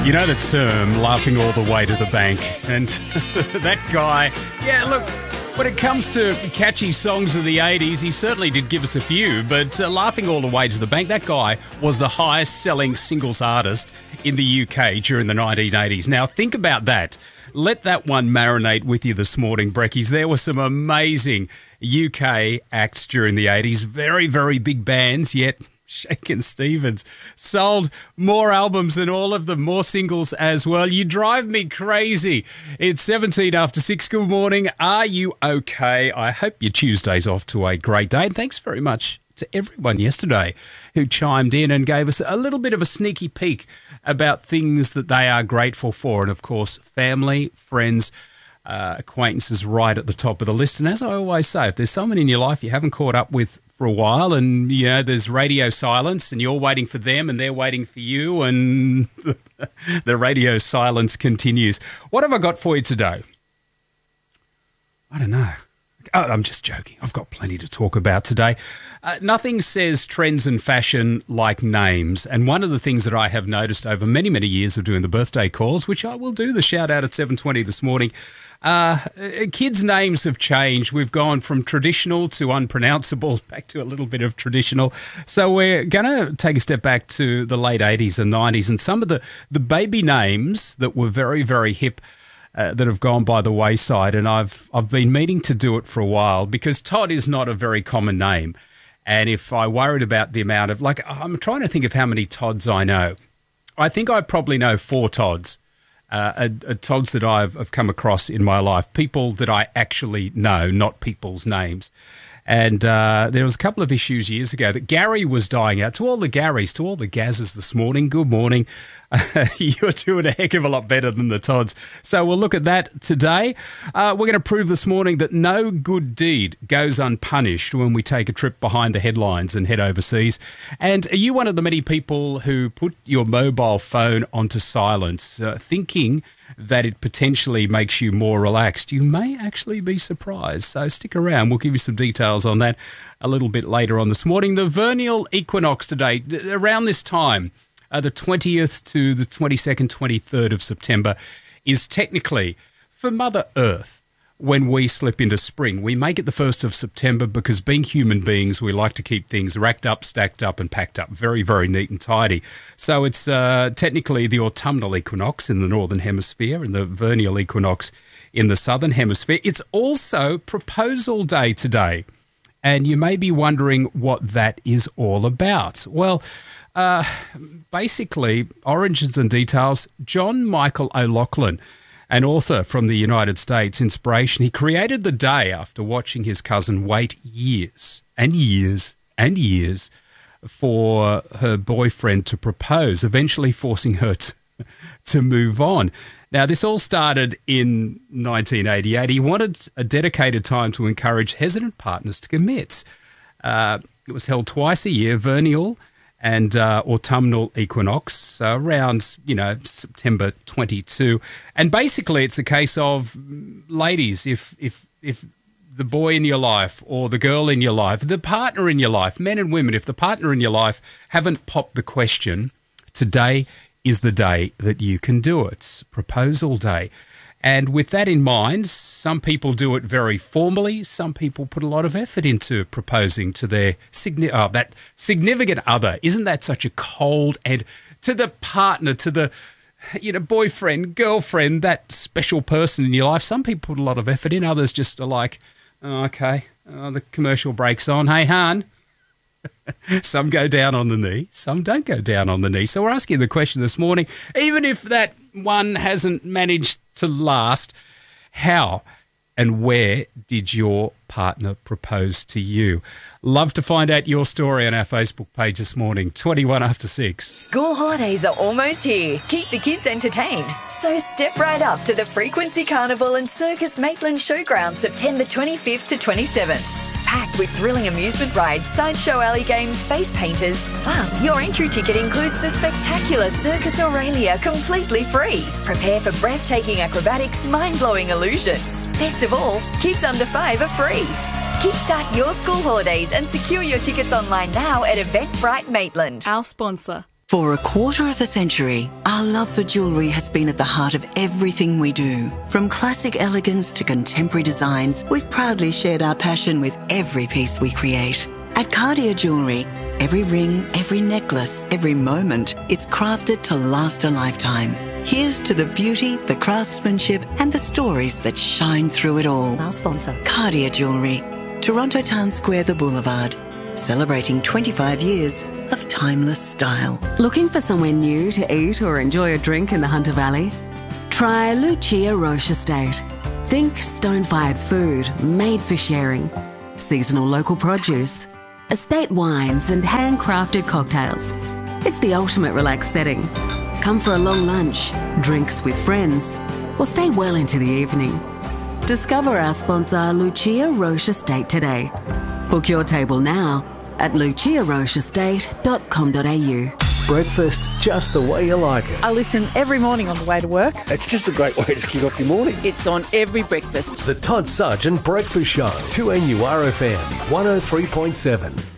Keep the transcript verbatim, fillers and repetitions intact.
You know the term, laughing all the way to the bank. And that guy, yeah, look, when it comes to catchy songs of the eighties, he certainly did give us a few, but uh, laughing all the way to the bank, that guy was the highest selling singles artist in the U K during the nineteen eighties. Now, think about that. Let that one marinate with you this morning, Brekkies. There were some amazing U K acts during the eighties, very, very big bands, yet Shakin' Stevens sold more albums than all of them, more singles as well. You drive me crazy. It's seventeen after six. Good morning. Are you okay? I hope your Tuesday's off to a great day. And thanks very much to everyone yesterday who chimed in and gave us a little bit of a sneaky peek about things that they are grateful for. And, of course, family, friends, uh, acquaintances right at the top of the list. And as I always say, if there's someone in your life you haven't caught up with for a while and, you know, there's radio silence and you're waiting for them and they're waiting for you and the radio silence continues. What have I got for you today? I don't know. Oh, I'm just joking. I've got plenty to talk about today. Uh, nothing says trends and fashion like names. And one of the things that I have noticed over many, many years of doing the birthday calls, which I will do the shout out at seven twenty this morning, uh, kids' names have changed. We've gone from traditional to unpronounceable, back to a little bit of traditional. So we're going to take a step back to the late eighties and nineties and some of the, the baby names that were very, very hip, Uh, that have gone by the wayside, and I've I've been meaning to do it for a while because Todd is not a very common name. And if I worried about the amount of, like, I'm trying to think of how many Todds I know. I think I probably know four Todds, uh, uh, uh, Todds that I've, I've come across in my life, people that I actually know, not people's names. And uh, there was a couple of issues years ago that Gary was dying out. To all the Garys, to all the Gazes this morning, good morning. Uh, you're doing a heck of a lot better than the Todds. So we'll look at that today. Uh, we're going to prove this morning that no good deed goes unpunished when we take a trip behind the headlines and head overseas. And are you one of the many people who put your mobile phone onto silence, uh, thinking that it potentially makes you more relaxed? You may actually be surprised. So stick around. We'll give you some details on that a little bit later on this morning. The vernal equinox today, around this time, uh, the twentieth to the twenty-second, twenty-third of September, is technically for Mother Earth. When we slip into spring, we make it the first of September because being human beings, we like to keep things racked up, stacked up and packed up. Very, very neat and tidy. So it's uh, technically the autumnal equinox in the northern hemisphere and the vernal equinox in the southern hemisphere. It's also proposal day today. And you may be wondering what that is all about. Well, uh, basically, origins and details, John Michael O'Loughlin, an author from the United States, inspiration. He created the day after watching his cousin wait years and years and years for her boyfriend to propose, eventually forcing her to, to move on. Now, this all started in nineteen eighty-eight. He wanted a dedicated time to encourage hesitant partners to commit. Uh, it was held twice a year, vernal and uh, autumnal equinox, uh, around, you know, September twenty-second. And basically it's a case of, ladies, if if if the boy in your life or the girl in your life, the partner in your life, men and women, if the partner in your life haven't popped the question, today is the day that you can do it. It's proposal day. And with that in mind, some people do it very formally. Some people put a lot of effort into proposing to their signi- oh, that significant other. Isn't that such a cold and to the partner, to the, you know, boyfriend, girlfriend, that special person in your life? Some people put a lot of effort in. Others just are like, oh, okay, oh, the commercial break's on. Hey, hon. Some go down on the knee, some don't go down on the knee. So we're asking the question this morning, even if that one hasn't managed to last, how and where did your partner propose to you? Love to find out your story on our Facebook page this morning, twenty-one after six. School holidays are almost here. Keep the kids entertained. So step right up to the Frequency Carnival and Circus Maitland Showground, September twenty-fifth to twenty-seventh. Packed with thrilling amusement rides, sideshow alley games, face painters. Plus, your entry ticket includes the spectacular Circus Aurelia completely free. Prepare for breathtaking acrobatics, mind-blowing illusions. Best of all, kids under five are free. Kickstart your school holidays and secure your tickets online now at Eventbrite Maitland. Our sponsor. For a quarter of a century, our love for jewellery has been at the heart of everything we do. From classic elegance to contemporary designs, we've proudly shared our passion with every piece we create. At Cartier Jewellery, every ring, every necklace, every moment is crafted to last a lifetime. Here's to the beauty, the craftsmanship, and the stories that shine through it all. Our sponsor. Cartier Jewellery, Toronto Town Square, The Boulevard, celebrating twenty-five years of timeless style. Looking for somewhere new to eat or enjoy a drink in the Hunter Valley? Try Lucia Roche Estate. Think stone-fired food made for sharing, seasonal local produce, estate wines and handcrafted cocktails. It's the ultimate relaxed setting. Come for a long lunch, drinks with friends, or stay well into the evening. Discover our sponsor Lucia Roche Estate today. Book your table now at lucia roche estate dot com dot a u. Breakfast just the way you like it. I listen every morning on the way to work. It's just a great way to kick off your morning. It's on every breakfast. The Todd Sargent Breakfast Show, two N U R F M, one oh three point seven.